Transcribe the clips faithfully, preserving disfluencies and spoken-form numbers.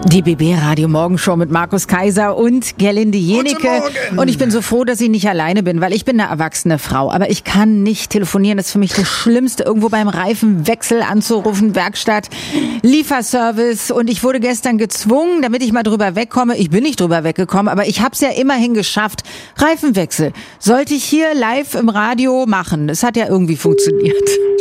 Die B B-Radio Morgenshow mit Markus Kaiser und Gerlinde Jenike. Und ich bin so froh, dass ich nicht alleine bin, weil ich bin eine erwachsene Frau. Aber ich kann nicht telefonieren. Das ist für mich das Schlimmste, irgendwo beim Reifenwechsel anzurufen, Werkstatt, Lieferservice. Und ich wurde gestern gezwungen, damit ich mal drüber wegkomme. Ich bin nicht drüber weggekommen, aber ich habe es ja immerhin geschafft. Reifenwechsel sollte ich hier live im Radio machen. Das hat ja irgendwie funktioniert.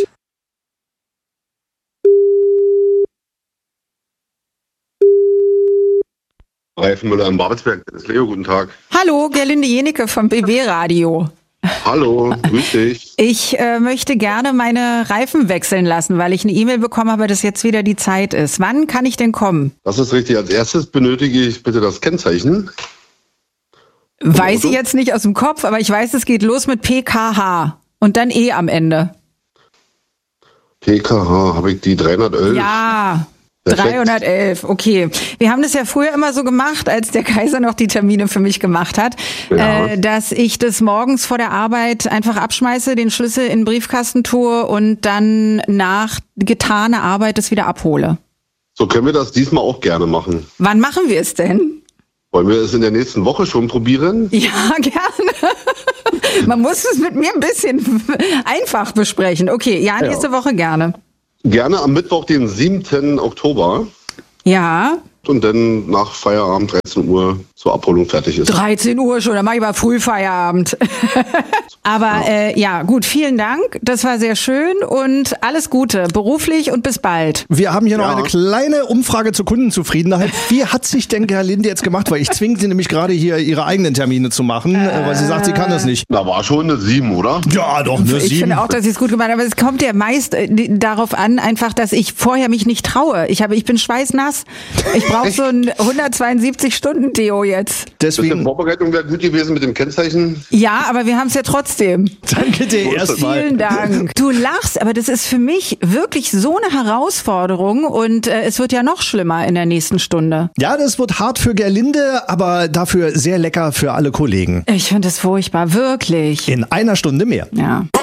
Reifenmüller in Babelsberg, das ist Leo, guten Tag. Hallo, Gerlinde Jenike vom B B-Radio. Hallo, grüß dich. Ich äh, möchte gerne meine Reifen wechseln lassen, weil ich eine E-Mail bekommen habe, dass jetzt wieder die Zeit ist. Wann kann ich denn kommen? Das ist richtig. Als erstes benötige ich bitte das Kennzeichen. Weiß ich jetzt nicht aus dem Kopf, aber ich weiß, es geht los mit P K H und dann E am Ende. P K H, habe ich die dreihundertelf? Ja. Perfekt. dreihundertelf, okay. Wir haben das ja früher immer so gemacht, als der Kaiser noch die Termine für mich gemacht hat, Ja. äh, dass ich das morgens vor der Arbeit einfach abschmeiße, den Schlüssel in den Briefkasten tue und dann nach getaner Arbeit das wieder abhole. So können wir das diesmal auch gerne machen. Wann machen wir es denn? Wollen wir es in der nächsten Woche schon probieren? Ja, gerne. Man muss es mit mir ein bisschen einfach besprechen. Okay, ja, nächste Ja. Woche gerne. Gerne am Mittwoch, den siebten Oktober. Ja. Und dann nach Feierabend dreizehn Uhr zur Abholung fertig ist. dreizehn Uhr schon, dann mach ich mal Frühfeierabend. Aber äh, ja, gut, vielen Dank. Das war sehr schön und alles Gute, beruflich und bis bald. Wir haben hier noch Ja. eine kleine Umfrage zur Kundenzufriedenheit. Wie hat sich denn Gerlinde jetzt gemacht? Weil ich zwinge sie nämlich gerade hier, ihre eigenen Termine zu machen, äh. weil sie sagt, sie kann das nicht. Da war schon eine sieben, oder? Ja, doch, eine Ich sieben. finde auch, dass ich es gut gemacht habe, aber es kommt ja meist äh, die- darauf an, einfach, dass ich vorher mich nicht traue. Ich habe, ich bin schweißnass. Ich brauche so ein hundertzweiundsiebzig Stunden Deo jetzt. Die Deswegen Vorbereitung wäre gut gewesen mit dem Kennzeichen. Ja, aber wir haben es ja trotzdem. danke dir erstmal. Vielen Dank. Du lachst, aber das ist für mich wirklich so eine Herausforderung und äh, es wird ja noch schlimmer in der nächsten Stunde. Ja, das wird hart für Gerlinde, aber dafür sehr lecker für alle Kollegen. Ich finde es furchtbar, wirklich. In einer Stunde mehr. Ja.